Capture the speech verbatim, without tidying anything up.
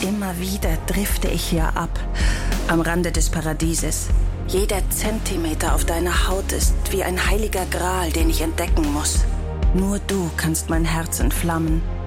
Immer wieder drifte ich hier ab, am Rande des Paradieses. Jeder Zentimeter auf deiner Haut ist wie ein heiliger Gral, den ich entdecken muss. Nur du kannst mein Herz entflammen.